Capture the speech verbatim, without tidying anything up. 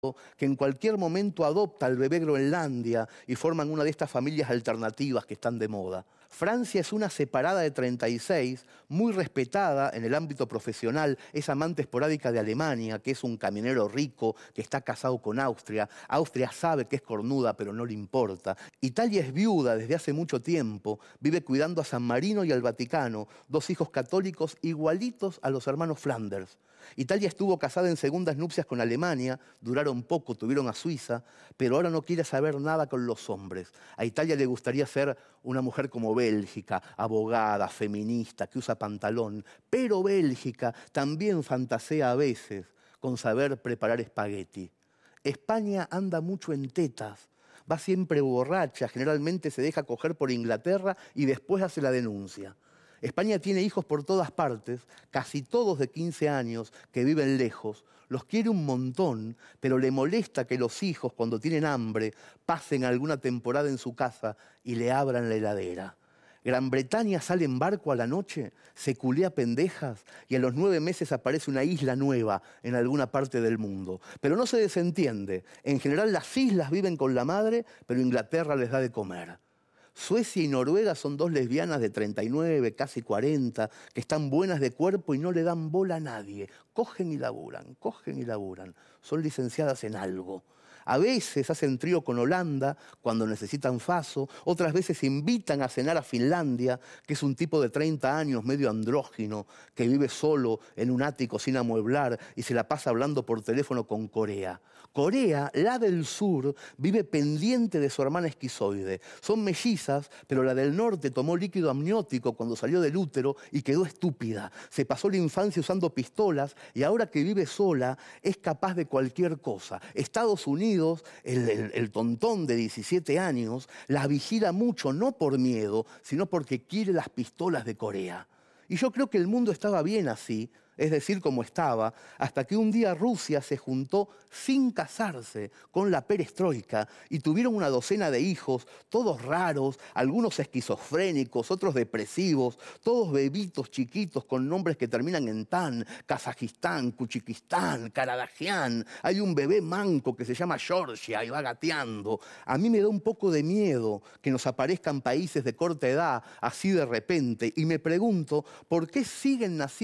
que en cualquier momento adopta al bebé Groenlandia y forman una de estas familias alternativas que están de moda. Francia es una separada de treinta y seis, muy respetada en el ámbito profesional, es amante esporádica de Alemania, que es un camionero rico que está casado con Austria. Austria sabe que es cornuda, pero no le importa. Italia es viuda desde hace mucho tiempo, vive cuidando a San Marino y al Vaticano, dos hijos católicos igualitos a los hermanos Flanders. Italia estuvo casada en segundas nupcias con Alemania, duraron poco, tuvieron a Suiza, pero ahora no quiere saber nada con los hombres. A Italia le gustaría ser una mujer como Bélgica, abogada, feminista, que usa pantalón, pero Bélgica también fantasea a veces con saber preparar espagueti. España anda mucho en tetas, va siempre borracha, generalmente se deja coger por Inglaterra y después hace la denuncia. España tiene hijos por todas partes, casi todos de quince años, que viven lejos. Los quiere un montón, pero le molesta que los hijos, cuando tienen hambre, pasen alguna temporada en su casa y le abran la heladera. Gran Bretaña sale en barco a la noche, se culea pendejas y a los nueve meses aparece una isla nueva en alguna parte del mundo. Pero no se desentiende. En general las islas viven con la madre, pero Inglaterra les da de comer. Suecia y Noruega son dos lesbianas de treinta y nueve, casi cuarenta, que están buenas de cuerpo y no le dan bola a nadie. Cogen y laburan, cogen y laburan. Son licenciadas en algo. A veces hacen trío con Holanda cuando necesitan faso, otras veces invitan a cenar a Finlandia, que es un tipo de treinta años, medio andrógino, que vive solo en un ático sin amueblar y se la pasa hablando por teléfono con Corea. Corea, la del sur, vive pendiente de su hermana esquizoide. Son mellizas, pero la del norte tomó líquido amniótico cuando salió del útero y quedó estúpida. Se pasó la infancia usando pistolas y ahora que vive sola es capaz de cualquier cosa. Estados Unidos, el, el, el tontón de diecisiete años, la vigila mucho, no por miedo, sino porque quiere las pistolas de Corea. Y yo creo que el mundo estaba bien así, es decir, como estaba, hasta que un día Rusia se juntó sin casarse con la perestroika y tuvieron una docena de hijos, todos raros, algunos esquizofrénicos, otros depresivos, todos bebitos chiquitos con nombres que terminan en tan, Kazajistán, Kuchikistán, Karadagian. Hay un bebé manco que se llama Georgia y va gateando. A mí me da un poco de miedo que nos aparezcan países de corta edad así de repente y me pregunto por qué siguen naciendo